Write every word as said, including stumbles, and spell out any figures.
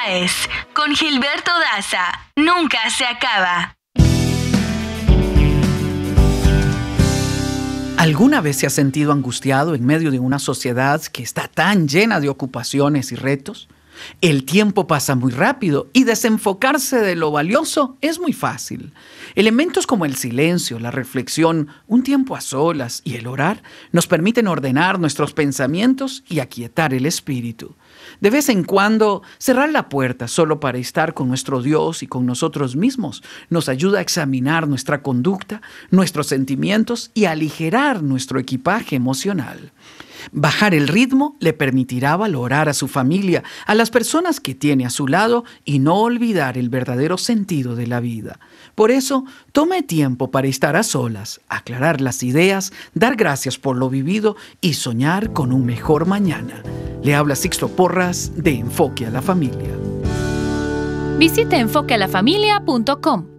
es con Gilberto Daza. Nunca se acaba. ¿Alguna vez se ha sentido angustiado en medio de una sociedad que está tan llena de ocupaciones y retos? El tiempo pasa muy rápido y desenfocarse de lo valioso es muy fácil. Elementos como el silencio, la reflexión, un tiempo a solas y el orar nos permiten ordenar nuestros pensamientos y aquietar el espíritu. De vez en cuando, cerrar la puerta solo para estar con nuestro Dios y con nosotros mismos nos ayuda a examinar nuestra conducta, nuestros sentimientos y a aligerar nuestro equipaje emocional. Bajar el ritmo le permitirá valorar a su familia, a las personas que tiene a su lado y no olvidar el verdadero sentido de la vida. Por eso, tome tiempo para estar a solas, aclarar las ideas, dar gracias por lo vivido y soñar con un mejor mañana. Le habla Sixto Porras de Enfoque a la Familia. Visite enfoque a la familia punto com.